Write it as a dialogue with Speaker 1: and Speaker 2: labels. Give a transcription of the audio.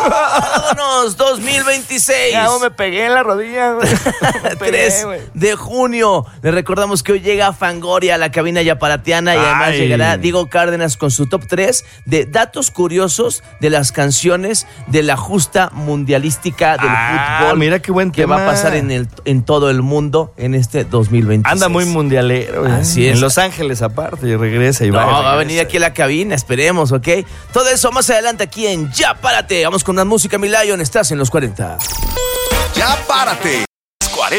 Speaker 1: ¡Vámonos! 2026.
Speaker 2: Ya, me pegué en la rodilla, güey.
Speaker 1: 3 de junio. Les recordamos que hoy llega Fangoria a la cabina yaparatiana y además llegará Diego Cárdenas con su top 3 de datos curiosos de las canciones de la justa mundialística del fútbol.
Speaker 2: Mira qué buen
Speaker 1: tema. Que va a pasar en todo el mundo en este 2026.
Speaker 2: Anda muy mundialero, güey.
Speaker 1: Así es.
Speaker 2: En Los Ángeles aparte, y regresa y
Speaker 1: va a venir aquí a la cabina, esperemos, ¿ok? Todo eso más adelante aquí en Ya Párate. Vamos con la música, mi Lion. Estás en los 40.
Speaker 3: Ya Párate.